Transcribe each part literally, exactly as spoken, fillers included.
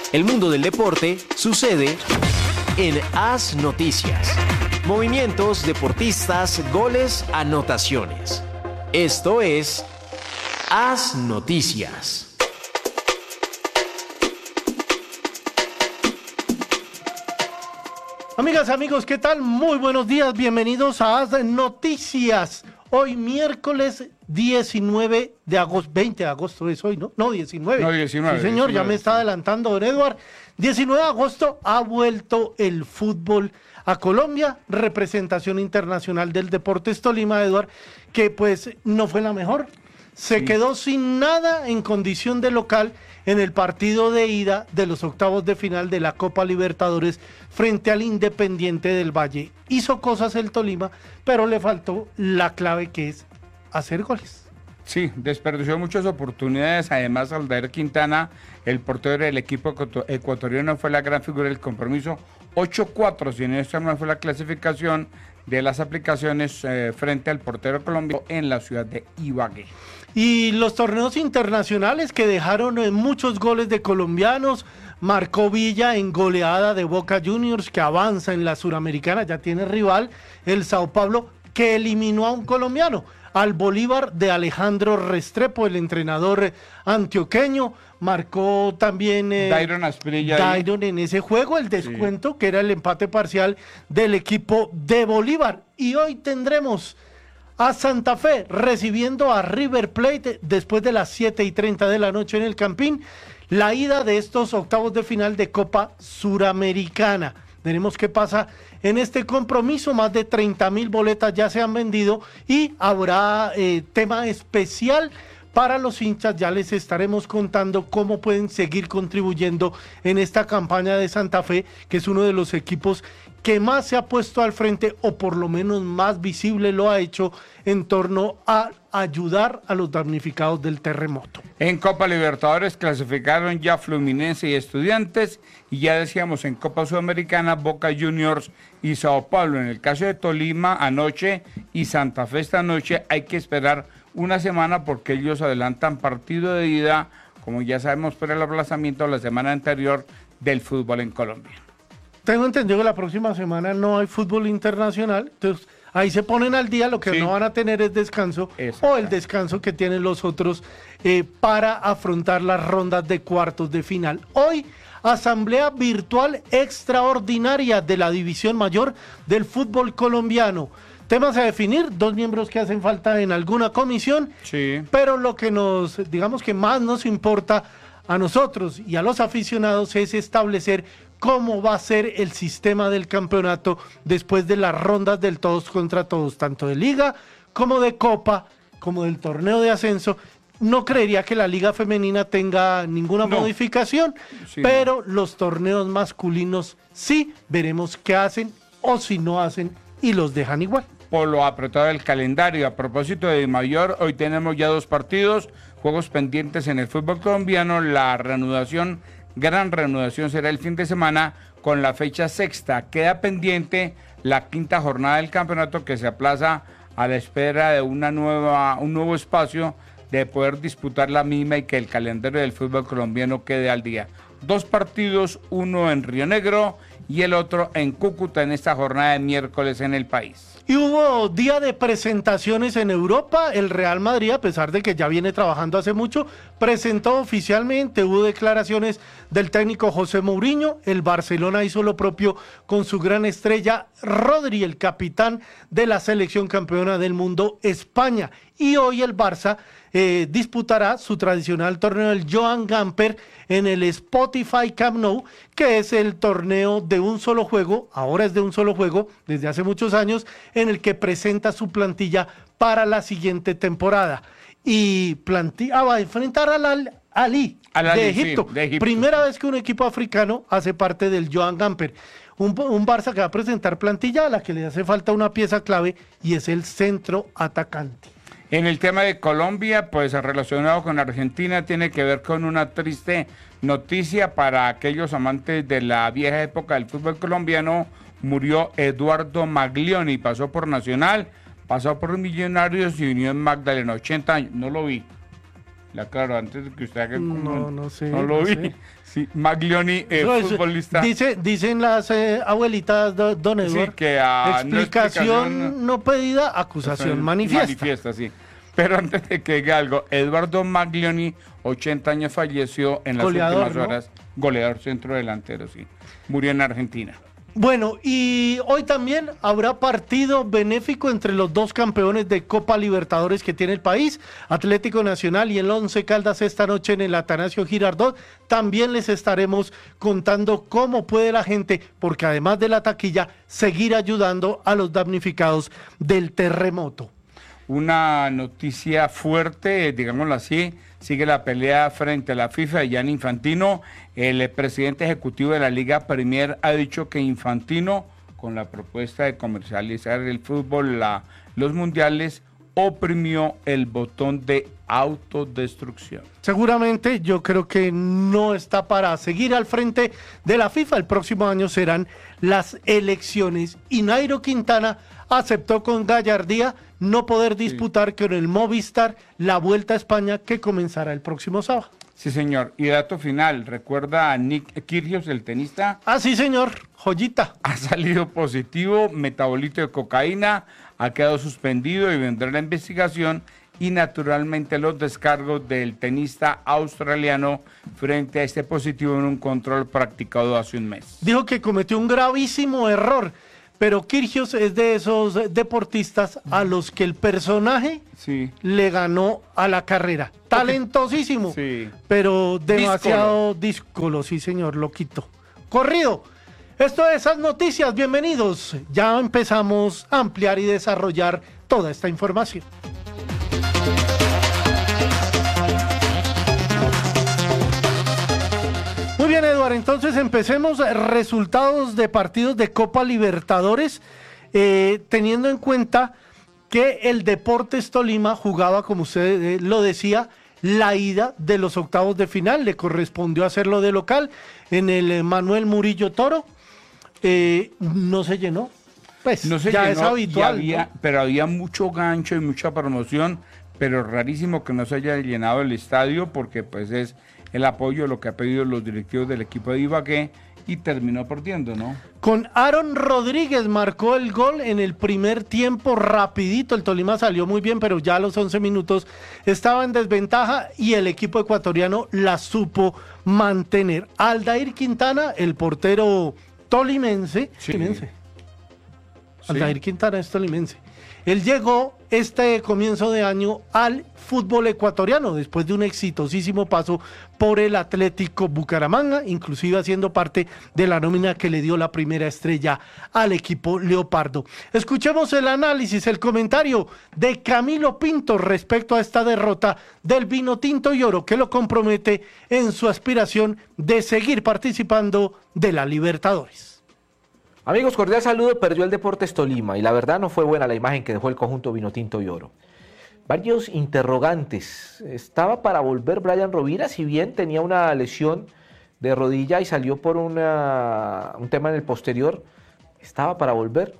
El mundo del deporte sucede en Haz Noticias. Movimientos, deportistas, goles, anotaciones. Esto es Haz Noticias. Amigas, amigos, ¿qué tal? Muy buenos días, bienvenidos a Haz Noticias. Hoy miércoles diecinueve de agosto, veinte de agosto es hoy, ¿no? No, diecinueve. No, diecinueve. Sí, señor, diecinueve, ya me está sí. adelantando don Edward. diecinueve de agosto ha vuelto el fútbol a Colombia, representación internacional del Deportes Tolima, Edward, que pues no fue la mejor. Se Sí. quedó sin nada en condición de local en el partido de ida de los octavos de final de la Copa Libertadores frente al Independiente del Valle. Hizo cosas el Tolima, pero le faltó la clave, que es hacer goles. Sí, desperdició muchas oportunidades. Además, Aldair Quintana, el portero del equipo ecuatoriano, fue la gran figura del compromiso. ocho cuatro, si no esta no fue la clasificación de las aplicaciones eh, frente al portero colombiano en la ciudad de Ibagué. Y los torneos internacionales que dejaron eh, muchos goles de colombianos. Marcó Villa en goleada de Boca Juniors, que avanza en la Suramericana, ya tiene rival, el Sao Paulo, que eliminó a un colombiano, al Bolívar de Alejandro Restrepo, el entrenador antioqueño. Marcó también eh, Dairon Asprilla. Dairon en ese juego, el descuento, sí, que era el empate parcial del equipo de Bolívar. Y hoy tendremos a Santa Fe recibiendo a River Plate después de las siete y treinta de la noche en el Campín, la ida de estos octavos de final de Copa Suramericana. Veremos qué pasa en este compromiso. Más de treinta mil boletas ya se han vendido y habrá eh, tema especial para los hinchas. Ya les estaremos contando cómo pueden seguir contribuyendo en esta campaña de Santa Fe, que es uno de los equipos que más se ha puesto al frente, o por lo menos más visible lo ha hecho, en torno a ayudar a los damnificados del terremoto. En Copa Libertadores clasificaron ya Fluminense y Estudiantes, y ya decíamos en Copa Sudamericana Boca Juniors y Sao Paulo. En el caso de Tolima anoche y Santa Fe esta noche hay que esperar una semana porque ellos adelantan partido de ida, como ya sabemos, por el aplazamiento de la semana anterior del fútbol en Colombia. Tengo entendido que la próxima semana no hay fútbol internacional, entonces ahí se ponen al día. Lo que sí no van a tener es descanso, o el descanso que tienen los otros eh, para afrontar las rondas de cuartos de final. Hoy, asamblea virtual extraordinaria de la división mayor del fútbol colombiano. Temas a definir, dos miembros que hacen falta en alguna comisión, sí, pero lo que nos, digamos que más nos importa a nosotros y a los aficionados es establecer cómo va a ser el sistema del campeonato después de las rondas del todos contra todos, tanto de liga como de copa, como del torneo de ascenso. No creería que la liga femenina tenga ninguna no. modificación, sí, pero no. Los torneos masculinos sí, veremos qué hacen o si no hacen y los dejan igual. Por lo apretado del calendario. A propósito de Mayor, hoy tenemos ya dos partidos, juegos pendientes en el fútbol colombiano. La reanudación, gran reanudación será el fin de semana con la fecha sexta. Queda pendiente la quinta jornada del campeonato, que se aplaza a la espera de una nueva, un nuevo espacio de poder disputar la misma y que el calendario del fútbol colombiano quede al día. Dos partidos, uno en Río Negro y el otro en Cúcuta en esta jornada de miércoles en el país. Y hubo día de presentaciones en Europa. El Real Madrid, a pesar de que ya viene trabajando hace mucho, presentó oficialmente. Hubo declaraciones del técnico José Mourinho. El Barcelona hizo lo propio con su gran estrella Rodri, el capitán de la selección campeona del mundo España. Y hoy el Barça eh, disputará su tradicional torneo, el Joan Gamper, en el Spotify Camp Nou, que es el torneo de un solo juego. Ahora es de un solo juego desde hace muchos años, en el que presenta su plantilla para la siguiente temporada. Y plantilla, ah, va a enfrentar al Al-Ali Al de, Egipto. Sí, de Egipto. Primera vez que un equipo africano hace parte del Joan Gamper. Un, un Barça que va a presentar plantilla a la que le hace falta una pieza clave, y es el centro atacante. En el tema de Colombia, pues relacionado con Argentina, tiene que ver con una triste noticia para aquellos amantes de la vieja época del fútbol colombiano. Murió Eduardo Maglioni, pasó por Nacional, pasó por Millonarios y Unión Magdalena, ochenta años, no lo vi. Le aclaro antes de que usted haga el No, no sé. No lo no vi. sé. Sí, Maglioni, eh, No, es- futbolista. Dice, dicen las eh, abuelitas, do- don Sí, Eduardo. que a no explicación explicación, no pedida, acusación manifiesta. Manifiesta, sí. Pero antes de que diga algo, Eduardo Maglioni, ochenta años, falleció en las Goleador, últimas ¿no? horas. Goleador centrodelantero, sí. Murió en Argentina. Bueno, y hoy también habrá partido benéfico entre los dos campeones de Copa Libertadores que tiene el país, Atlético Nacional y el Once Caldas esta noche en el Atanasio Girardot. También les estaremos contando cómo puede la gente, porque además de la taquilla, seguir ayudando a los damnificados del terremoto. Una noticia fuerte, digámoslo así, sigue la pelea frente a la FIFA de Gianni Infantino. El presidente ejecutivo de la Liga Premier ha dicho que Infantino, con la propuesta de comercializar el fútbol, la, los mundiales, oprimió el botón de autodestrucción. Seguramente yo creo que no está para seguir al frente de la FIFA. El próximo año serán las elecciones y Nairo Quintana aceptó con gallardía no poder disputar con el Movistar la Vuelta a España que comenzará el próximo sábado. Sí, señor. Y dato final, recuerda a Nick Kyrgios, el tenista. Ah, sí, señor. Joyita. Ha salido positivo, metabolito de cocaína, ha quedado suspendido y vendrá la investigación y naturalmente los descargos del tenista australiano frente a este positivo en un control practicado hace un mes. Dijo que cometió un gravísimo error, pero Kyrgios es de esos deportistas a los que el personaje Sí. le ganó a la carrera. Talentosísimo, Sí. pero demasiado díscolo, sí señor, loquito. Corrido. Esto es Esas Noticias, bienvenidos. Ya empezamos a ampliar y desarrollar toda esta información. Muy bien, Eduardo, entonces empecemos. Resultados de partidos de Copa Libertadores, eh, teniendo en cuenta que el Deportes Tolima jugaba, como usted eh, lo decía, la ida de los octavos de final. Le correspondió hacerlo de local en el eh, Manuel Murillo Toro. Eh, no se llenó. Pues No se ya llenó, es habitual. y había- ¿no? pero había mucho gancho y mucha promoción, pero rarísimo que no se haya llenado el estadio porque pues es el apoyo de lo que ha pedido los directivos del equipo de Ibagué y terminó perdiendo, ¿no? Con Aaron Rodríguez marcó el gol en el primer tiempo rapidito. El Tolima salió muy bien, pero ya a los once minutos estaba en desventaja y el equipo ecuatoriano la supo mantener. Aldair Quintana, el portero tolimense, Sí. tolimense. Sí. Aldair Quintana es tolimense. Él llegó este comienzo de año al fútbol ecuatoriano después de un exitosísimo paso por el Atlético Bucaramanga, inclusive haciendo parte de la nómina que le dio la primera estrella al equipo leopardo. Escuchemos el análisis, el comentario de Camilo Pinto respecto a esta derrota del Vinotinto y Oro que lo compromete en su aspiración de seguir participando de la Libertadores. Amigos, cordial saludo. Perdió el Deportes Tolima y la verdad no fue buena la imagen que dejó el conjunto Vinotinto y Oro. Varios interrogantes. ¿Estaba para volver Brian Rovira? Si bien tenía una lesión de rodilla y salió por una, un tema en el posterior, estaba para volver.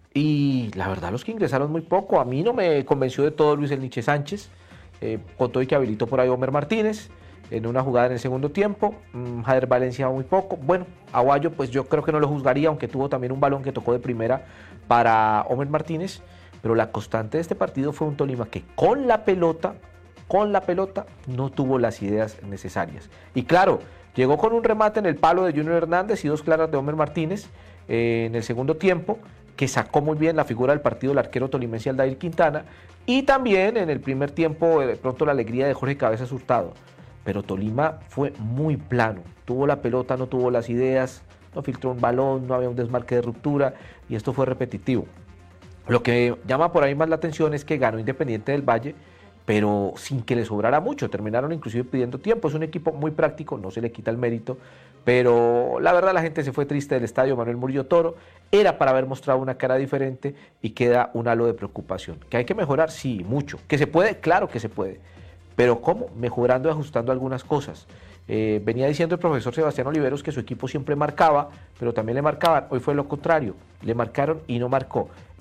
Y la verdad los que ingresaron muy poco. A mí no me convenció de todo Luis El Niche Sánchez. Eh, con todo y que habilitó por ahí Homer Martínez en una jugada en el segundo tiempo. um, Jader Valencia muy poco. Bueno, Aguayo pues yo creo que no lo juzgaría, aunque tuvo también un balón que tocó de primera para Homer Martínez, pero la constante de este partido fue un Tolima que con la pelota, con la pelota no tuvo las ideas necesarias. Y claro, llegó con un remate en el palo de Junior Hernández y dos claras de Homer Martínez eh, en el segundo tiempo, que sacó muy bien la figura del partido el arquero tolimense Aldair Quintana, y también en el primer tiempo de pronto la alegría de Jorge Cabezas Hurtado. Pero Tolima fue muy plano, tuvo la pelota, no tuvo las ideas, no filtró un balón, no había un desmarque de ruptura y esto fue repetitivo. Lo que llama por ahí más la atención es que ganó Independiente del Valle, pero sin que le sobrara mucho, terminaron inclusive pidiendo tiempo. Es un equipo muy práctico, no se le quita el mérito, pero la verdad la gente se fue triste del estadio Manuel Murillo Toro, era para haber mostrado una cara diferente y queda un halo de preocupación. ¿Que hay que mejorar? Sí, mucho. ¿Que se puede? Claro que se puede. ¿Pero cómo? Mejorando y ajustando algunas cosas. Eh, venía diciendo el profesor Sebastián Oliveros que su equipo siempre marcaba, pero también le marcaban. Hoy fue lo contrario, le marcaron y no marcó.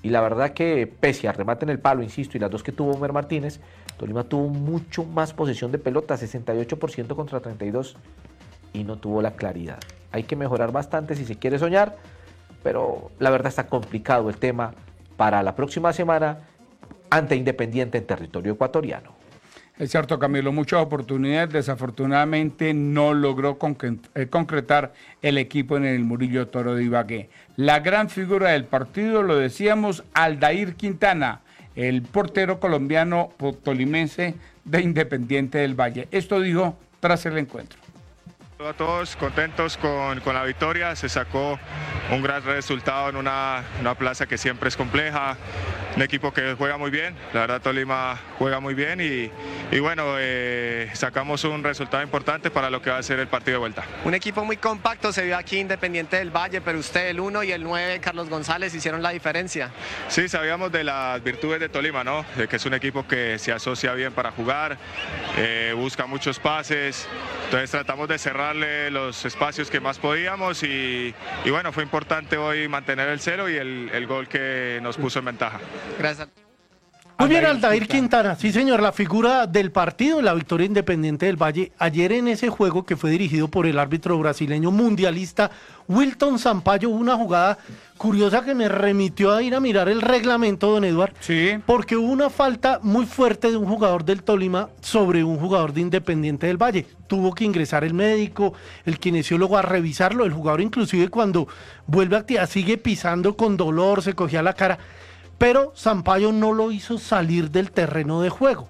Y la verdad que pese a remate en el palo, insisto, y las dos que tuvo Homer Martínez, Tolima tuvo mucho más posesión de pelota, sesenta y ocho por ciento contra treinta y dos, y no tuvo la claridad. Hay que mejorar bastante si se quiere soñar, pero la verdad está complicado el tema para la próxima semana ante Independiente en territorio ecuatoriano. Es cierto, Camilo, muchas oportunidades, desafortunadamente no logró concretar el equipo en el Murillo Toro de Ibagué. La gran figura del partido, lo decíamos, Aldair Quintana, el portero colombiano tolimense de Independiente del Valle. Esto dijo tras el encuentro. A todos contentos con, con la victoria, se sacó un gran resultado en una, una plaza que siempre es compleja, un equipo que juega muy bien, la verdad Tolima juega muy bien y, y bueno, eh, sacamos un resultado importante para lo que va a ser el partido de vuelta. Un equipo muy compacto, se vio aquí Independiente del Valle, pero usted el uno y el nueve, Carlos González, hicieron la diferencia. Sí, sabíamos de las virtudes de Tolima, ¿no? De que es un equipo que se asocia bien para jugar, eh, busca muchos pases, entonces tratamos de cerrar los espacios que más podíamos y, y bueno, fue importante hoy mantener el cero y el, el gol que nos puso en ventaja. Gracias. Muy bien, Aldair Quintana, sí señor, la figura del partido, la victoria Independiente del Valle, ayer en ese juego que fue dirigido por el árbitro brasileño mundialista Wilton Sampaio, hubo una jugada curiosa que me remitió a ir a mirar el reglamento, don Eduard, sí, porque hubo una falta muy fuerte de un jugador del Tolima sobre un jugador de Independiente del Valle, tuvo que ingresar el médico, el kinesiólogo a revisarlo, el jugador inclusive cuando vuelve a activar sigue pisando con dolor, se cogía la cara, pero Sampaio no lo hizo salir del terreno de juego.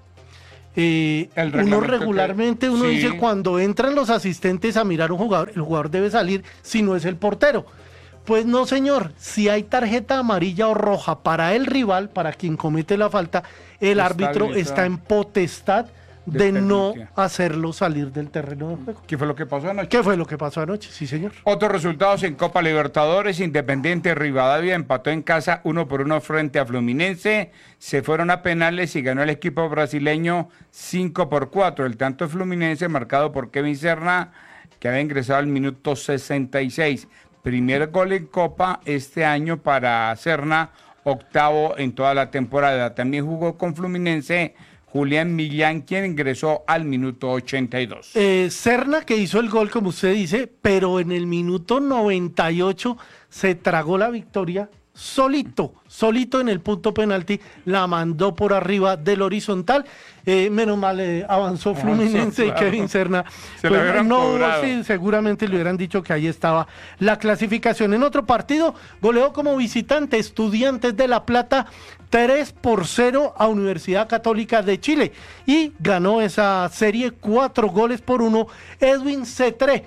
Eh, uno regularmente, uno sí. dice, cuando entran los asistentes a mirar un jugador, el jugador debe salir si no es el portero. Pues no, señor, si hay tarjeta amarilla o roja para el rival, para quien comete la falta, el está árbitro habilitado. Está en potestad de, de no hacerlo salir del terreno de juego. ¿Qué fue lo que pasó anoche? ¿Qué fue lo que pasó anoche? Sí, señor. Otros resultados en Copa Libertadores: Independiente Rivadavia empató en casa uno por uno frente a Fluminense, se fueron a penales y ganó el equipo brasileño cinco por cuatro. El tanto Fluminense marcado por Kevin Serna, que había ingresado al minuto sesenta y seis. Primer gol en Copa este año para Serna, octavo en toda la temporada. También jugó con Fluminense Julián Millán, quien ingresó al minuto ochenta y dos. Eh, Serna, que hizo el gol, como usted dice, pero en el minuto noventa y ocho se tragó la victoria solito, solito en el punto penalti, la mandó por arriba del horizontal. Eh, menos mal eh, avanzó Fluminense, claro. Y Kevin Serna. Se pues, lo no, sí, seguramente le hubieran dicho que ahí estaba la clasificación. En otro partido, goleó como visitante Estudiantes de La Plata tres por cero a Universidad Católica de Chile y ganó esa serie cuatro goles por uno. Edwin Cetré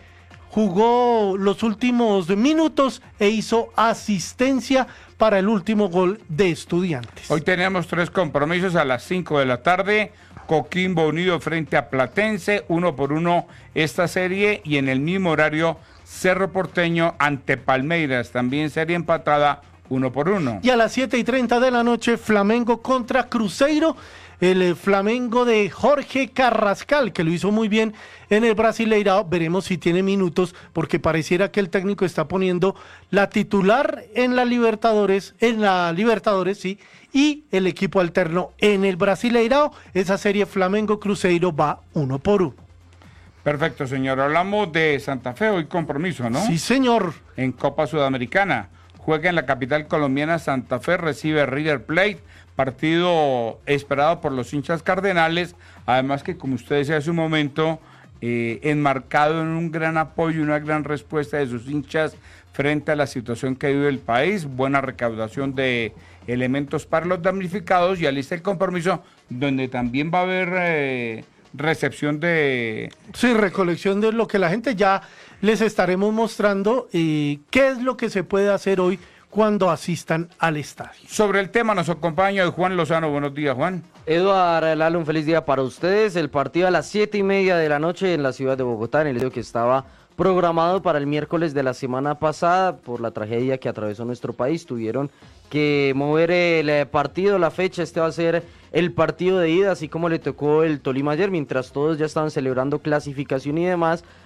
jugó los últimos minutos e hizo asistencia para el último gol de Estudiantes. Hoy tenemos tres compromisos a las cinco de la tarde. Coquimbo Unido frente a Platense, uno por uno esta serie, y en el mismo horario Cerro Porteño ante Palmeiras, también serie empatada uno por uno. Y a las siete y treinta de la noche, Flamengo contra Cruzeiro. El Flamengo de Jorge Carrascal, que lo hizo muy bien en el Brasileirao. Veremos si tiene minutos, porque pareciera que el técnico está poniendo la titular en la Libertadores, en la Libertadores, sí, y el equipo alterno en el Brasileirao. Esa serie Flamengo-Cruzeiro va uno por uno. Perfecto, señor. Hablamos de Santa Fe, hoy compromiso, ¿no? Sí, señor. En Copa Sudamericana. Juega en la capital colombiana. Santa Fe recibe River Plate. Partido esperado por los hinchas cardenales, además que, como usted decía hace un momento, eh, enmarcado en un gran apoyo y una gran respuesta de sus hinchas frente a la situación que vive el país, buena recaudación de elementos para los damnificados, y alista el compromiso donde también va a haber eh, recepción de... Sí, recolección de lo que la gente ya les estaremos mostrando, eh, qué es lo que se puede hacer hoy cuando asistan al estadio. Sobre el tema nos acompaña Juan Lozano. Buenos días, Juan. Eduardo Lalo, un feliz día para ustedes. El partido a las siete y media de la noche en la ciudad de Bogotá, en el estadio que estaba programado para el miércoles de la semana pasada. Por la tragedia que atravesó nuestro país, tuvieron que mover el partido, la fecha. Este va a ser el partido de ida, así como le tocó el Tolima ayer, mientras todos ya estaban celebrando clasificación y demás.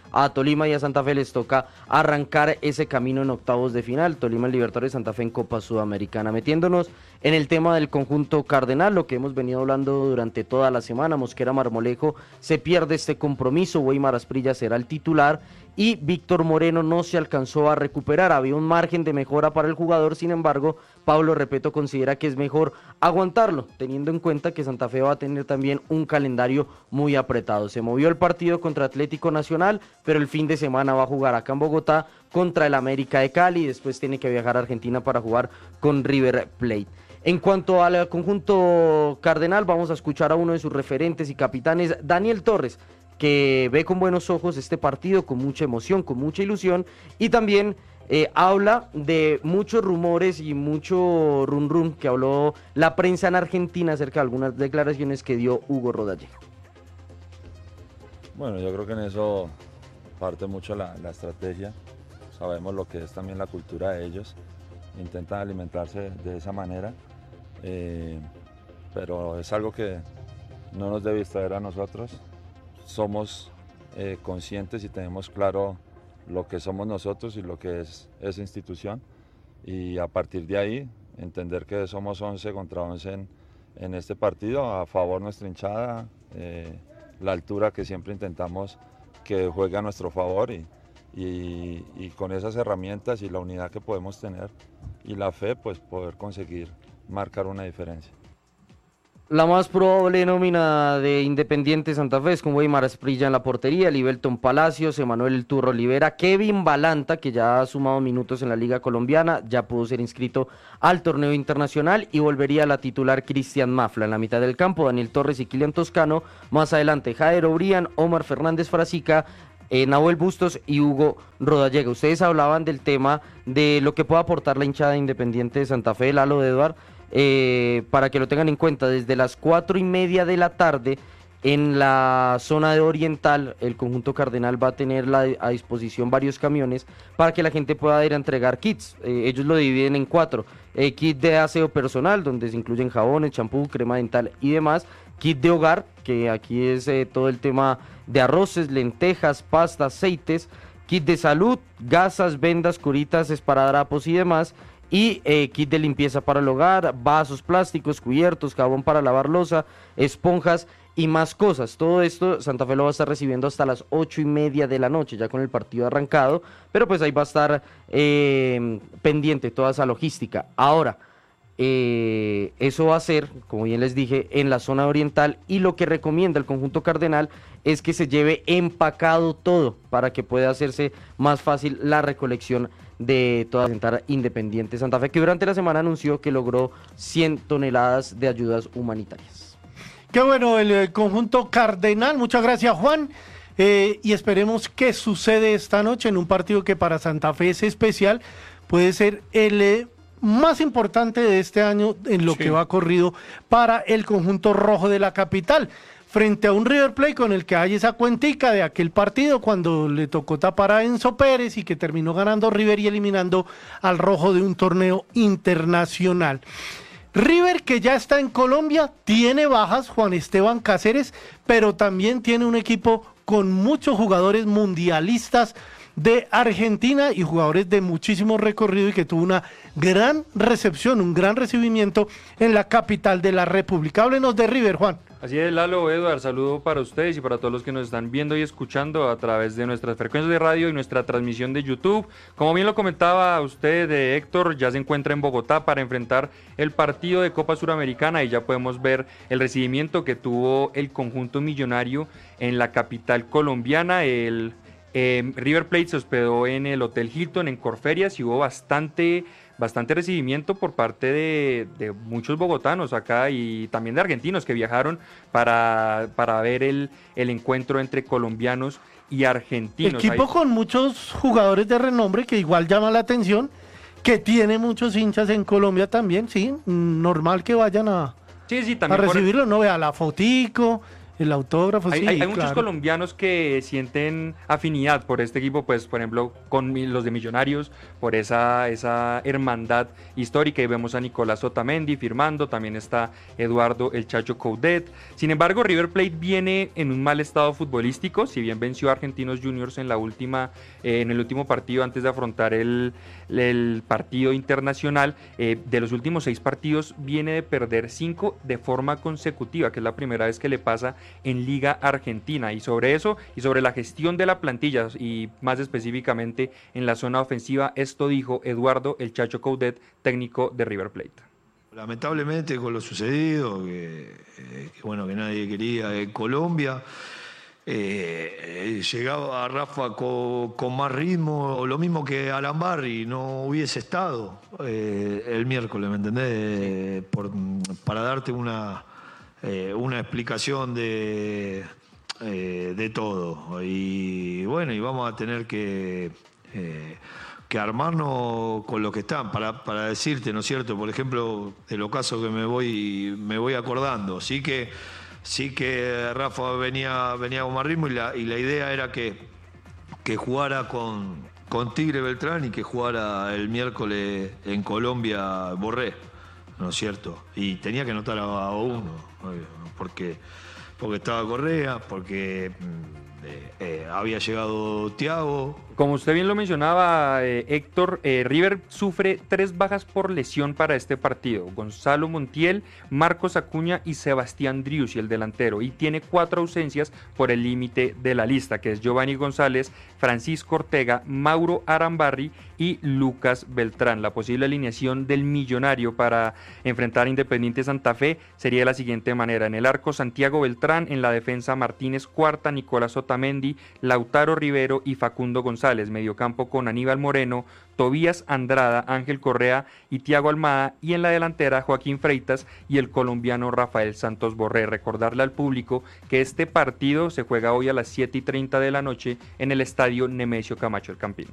a Tolima y a Santa Fe les toca arrancar ese camino en octavos de final. Tolima en Libertadores, Santa Fe en Copa Sudamericana. Metiéndonos en el tema del conjunto cardenal, lo que hemos venido hablando durante toda la semana, Mosquera Marmolejo se pierde este compromiso, Weimar Asprilla será el titular y Víctor Moreno no se alcanzó a recuperar, había un margen de mejora para el jugador, sin embargo, Pablo Repeto considera que es mejor aguantarlo, teniendo en cuenta que Santa Fe va a tener también un calendario muy apretado. Se movió el partido contra Atlético Nacional, pero el fin de semana va a jugar acá en Bogotá contra el América de Cali y después tiene que viajar a Argentina para jugar con River Plate. En cuanto al conjunto cardenal, vamos a escuchar a uno de sus referentes y capitanes, Daniel Torres, que ve con buenos ojos este partido, con mucha emoción, con mucha ilusión, y también eh, habla de muchos rumores y mucho rum rum que habló la prensa en Argentina acerca de algunas declaraciones que dio Hugo Rodallega. Bueno, yo creo que en eso parte mucho la, la estrategia, sabemos lo que es también la cultura de ellos, intentan alimentarse de esa manera, eh, pero es algo que no nos debe distraer a nosotros. Somos eh, conscientes y tenemos claro lo que somos nosotros y lo que es esa institución, y a partir de ahí entender que somos once contra once en, en este partido, a favor nuestra hinchada, eh, la altura que siempre intentamos que juegue a nuestro favor, y, y, y con esas herramientas y la unidad que podemos tener y la fe, pues poder conseguir marcar una diferencia. La más probable nómina de Independiente Santa Fe es con Weimar Asprilla en la portería, Libelton Palacios, Emanuel El Turro Olivera, Kevin Balanta, que ya ha sumado minutos en la Liga Colombiana, ya pudo ser inscrito al torneo internacional, y volvería a la titular Cristian Mafla. En la mitad del campo, Daniel Torres y Kilian Toscano, más adelante Jairo Brian, Omar Fernández Frasica, eh, Nahuel Bustos y Hugo Rodallega. Ustedes hablaban del tema de lo que puede aportar la hinchada de Independiente de Santa Fe, Lalo de Eduard. Eh, para que lo tengan en cuenta, desde las cuatro y media de la tarde en la zona de Oriental, el conjunto cardenal va a tener la, a disposición varios camiones para que la gente pueda ir a entregar kits. Eh, ellos lo dividen en cuatro: eh, kit de aseo personal, donde se incluyen jabones, champú, crema dental y demás; kit de hogar, que aquí es eh, todo el tema de arroces, lentejas, pasta, aceites; kit de salud, gasas, vendas, curitas, esparadrapos y demás; y eh, kit de limpieza para el hogar, vasos plásticos, cubiertos, jabón para lavar loza, esponjas y más cosas. Todo esto Santa Fe lo va a estar recibiendo hasta las ocho y media de la noche, ya con el partido arrancado, pero pues ahí va a estar eh, pendiente toda esa logística. Ahora, eh, eso va a ser, como bien les dije, en la zona oriental, y lo que recomienda el conjunto cardenal es que se lleve empacado todo para que pueda hacerse más fácil la recolección de toda la Independiente Santa Fe, que durante la semana anunció que logró cien toneladas de ayudas humanitarias. Qué bueno el, el conjunto cardenal, muchas gracias Juan, eh, y esperemos que sucede esta noche en un partido que para Santa Fe es especial, puede ser el eh, más importante de este año en lo sí. que va corrido para el conjunto rojo de la capital, frente a un River Plate con el que hay esa cuentica de aquel partido cuando le tocó tapar a Enzo Pérez y que terminó ganando River y eliminando al rojo de un torneo internacional. River, que ya está en Colombia, tiene bajas, Juan Esteban Cáceres, pero también tiene un equipo con muchos jugadores mundialistas de Argentina y jugadores de muchísimo recorrido, y que tuvo una gran recepción, un gran recibimiento en la capital de la República. Háblenos de River, Juan. Así es, Lalo, Eduard, saludo para ustedes y para todos los que nos están viendo y escuchando a través de nuestras frecuencias de radio y nuestra transmisión de YouTube. Como bien lo comentaba usted, de Héctor, ya se encuentra en Bogotá para enfrentar el partido de Copa Suramericana, y ya podemos ver el recibimiento que tuvo el conjunto millonario en la capital colombiana. El eh, River Plate se hospedó en el Hotel Hilton en Corferias y hubo bastante... bastante recibimiento por parte de, de muchos bogotanos acá y también de argentinos que viajaron para, para ver el, el encuentro entre colombianos y argentinos. Equipo Ahí... con muchos jugadores de renombre que igual llama la atención, que tiene muchos hinchas en Colombia también, sí, normal que vayan a, sí, sí, a recibirlo, por... no vea la fotico, El autógrafo, Hay, sí, hay, hay muchos claro. colombianos que sienten afinidad por este equipo, pues por ejemplo con mi- los de Millonarios, por esa, esa hermandad histórica, y vemos a Nicolás Otamendi firmando, también está Eduardo El Chacho Coudet. Sin embargo, River Plate viene en un mal estado futbolístico, si bien venció a Argentinos Juniors en la última, eh, en el último partido antes de afrontar el, el partido internacional, eh, de los últimos seis partidos viene de perder cinco de forma consecutiva, que es la primera vez que le pasa en Liga Argentina. Y sobre eso y sobre la gestión de la plantilla y más específicamente en la zona ofensiva, esto dijo Eduardo El Chacho Coudet, técnico de River Plate. Lamentablemente con lo sucedido, que, eh, que bueno, que nadie quería en Colombia, eh, eh, llegaba a Rafa con, con más ritmo, o lo mismo que Alan Barry, no hubiese estado eh, el miércoles, ¿me entendés? Por, para darte una... Eh, una explicación de, eh, de todo. Y bueno, y vamos a tener que, eh, que armarnos con lo que están, para, para decirte, ¿no es cierto? Por ejemplo, de los casos que me voy, me voy acordando. Sí que, sí que Rafa venía, venía con más ritmo y la, y la idea era que, que jugara con, con Tigre Beltrán y que jugara el miércoles en Colombia Borré, ¿no es cierto? Y tenía que anotar a, a uno, porque, porque estaba Correa, porque eh, eh, había llegado Thiago. Como usted bien lo mencionaba, eh, Héctor, eh, River sufre tres bajas por lesión para este partido: Gonzalo Montiel, Marcos Acuña y Sebastián Driussi, el delantero, y tiene cuatro ausencias por el límite de la lista, que es Giovanni González, Francisco Ortega, Mauro Arambarri y Lucas Beltrán. La posible alineación del Millonario para enfrentar a Independiente Santa Fe sería de la siguiente manera: en el arco Santiago Beltrán, en la defensa Martínez Cuarta, Nicolás Otamendi, Lautaro Rivero y Facundo González, mediocampo con Aníbal Moreno, Tobías Andrada, Ángel Correa y Thiago Almada, y en la delantera Joaquín Freitas y el colombiano Rafael Santos Borré. Recordarle al público que este partido se juega hoy a las siete y treinta de la noche en el estadio Nemesio Camacho El Campín.